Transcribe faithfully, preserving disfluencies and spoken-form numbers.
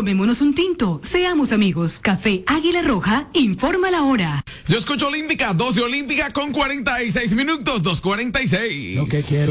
Tomémonos un tinto, seamos amigos. Café Águila Roja, informa la hora. Yo escucho Olímpica, dos de Olímpica con cuarenta y seis minutos, dos cuarenta y seis. Lo que quiero